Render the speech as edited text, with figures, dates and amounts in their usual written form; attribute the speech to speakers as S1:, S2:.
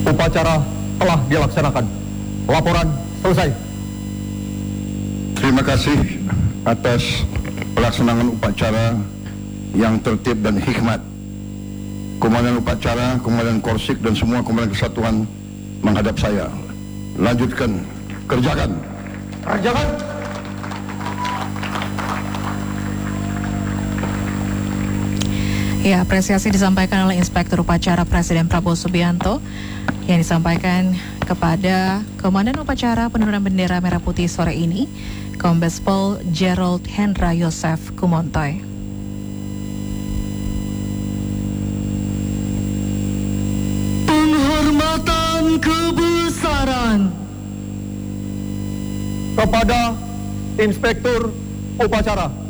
S1: Upacara telah dilaksanakan. Laporan selesai.
S2: Terima kasih atas pelaksanaan upacara yang tertib dan hikmat. Komandan upacara, Komandan Korsik dan semua komandan kesatuan menghadap saya. Lanjutkan, kerjakan.
S1: Kerjakan.
S3: Ya, apresiasi disampaikan oleh Inspektur Upacara Presiden Prabowo Subianto yang disampaikan kepada Komandan Upacara Penurunan Bendera Merah Putih sore ini, Kombes Pol Gerald Hendra Yosef Kumontoy.
S4: Penghormatan kebesaran
S1: Kepada Inspektur Upacara.